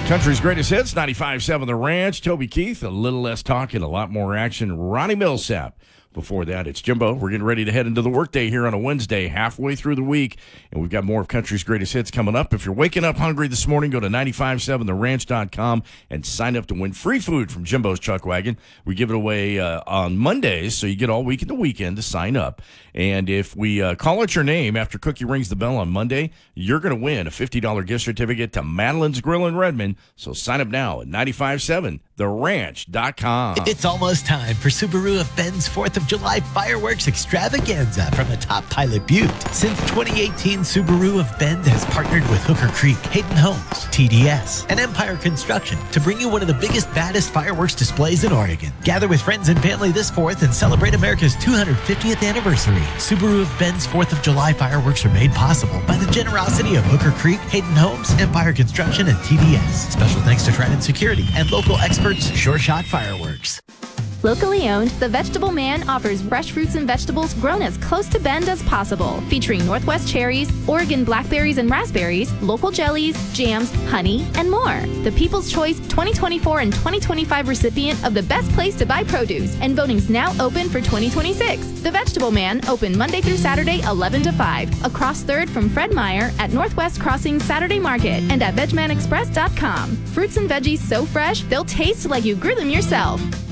Country's greatest hits, 95.7 The Ranch. Toby Keith, a little less talking, a lot more action. Ronnie Millsap. Before that, it's Jimbo. We're getting ready to head into the workday here on a Wednesday, halfway through the week, and we've got more of Country's greatest hits coming up. If you're waking up hungry this morning, go to 957theranch.com and sign up to win free food from Jimbo's Chuck Wagon. We give it away on Mondays, so you get all week and the weekend to sign up. And if we call out your name after Cookie rings the bell on Monday, you're going to win a $50 gift certificate to Madeline's Grill in Redmond. So sign up now at 957theranch.com. It's almost time for Subaru of Bend's 4th of July fireworks extravaganza from atop Pilot Butte. Since 2018, Subaru of Bend has partnered with Hooker Creek, Hayden Homes, TDS, and Empire Construction to bring you one of the biggest, baddest fireworks displays in Oregon. Gather with friends and family this 4th and celebrate America's 250th anniversary. Subaru of Bend's 4th of July fireworks are made possible by the generosity of Hooker Creek, Hayden Homes, Empire Construction, and TDS. Special thanks to Trident Security and local experts, Sure Shot Fireworks. Locally owned, The Vegetable Man offers fresh fruits and vegetables grown as close to Bend as possible, featuring Northwest cherries, Oregon blackberries and raspberries, local jellies, jams, honey, and more. The People's Choice 2024 and 2025 recipient of the best place to buy produce, and voting's now open for 2026. The Vegetable Man, open Monday through Saturday, 11 to 5, across 3rd from Fred Meyer at Northwest Crossing Saturday Market and at VegManExpress.com. Fruits and veggies so fresh, they'll taste like you grew them yourself.